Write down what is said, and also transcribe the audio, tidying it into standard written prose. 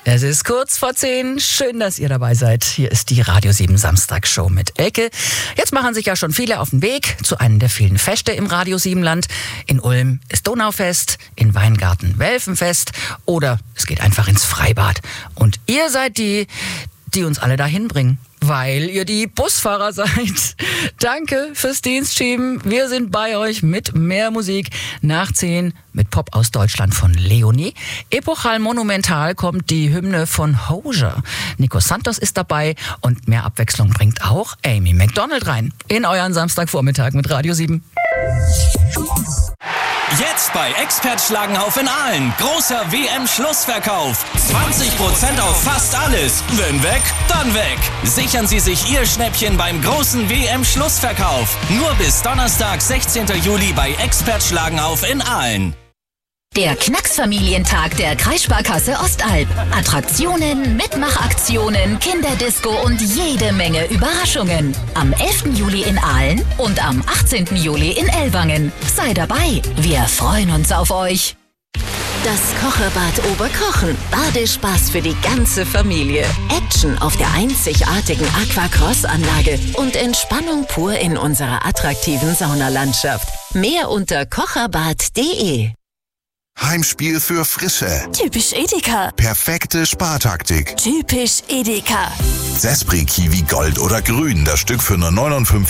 Es ist kurz vor 10. Schön, dass ihr dabei seid. Hier ist die Radio 7 Samstagsshow mit Elke. Jetzt machen sich ja schon viele auf den Weg zu einem der vielen Feste im Radio 7 Land. In Ulm ist Donaufest, in Weingarten Welfenfest oder es geht einfach ins Freibad. Und ihr seid die uns alle dahin bringen. Weil ihr die Busfahrer seid. Danke fürs Dienstschieben. Wir sind bei euch mit mehr Musik. Nach 10 mit Pop aus Deutschland von Leonie. Epochal monumental kommt die Hymne von Hozier. Nico Santos ist dabei und mehr Abwechslung bringt auch Amy Macdonald rein. In euren Samstagvormittag mit Radio 7. Jetzt bei Expert Schlagenhauf in Aalen. Großer WM-Schlussverkauf. 20% auf fast alles. Wenn weg, dann weg. Sichern Sie sich Ihr Schnäppchen beim großen WM-Schlussverkauf. Nur bis Donnerstag, 16. Juli bei Expert Schlagenhauf in Aalen. Der Knacksfamilientag der Kreissparkasse Ostalb. Attraktionen, Mitmachaktionen, Kinderdisco und jede Menge Überraschungen. Am 11. Juli in Aalen und am 18. Juli in Ellwangen. Sei dabei, wir freuen uns auf euch. Das Kocherbad Oberkochen. Badespaß für die ganze Familie. Action auf der einzigartigen Aquacross-Anlage und Entspannung pur in unserer attraktiven Saunalandschaft. Mehr unter kocherbad.de. Heimspiel für Frische. Typisch Edeka. Perfekte Spartaktik. Typisch Edeka. Zespri Kiwi Gold oder Grün, das Stück für nur 59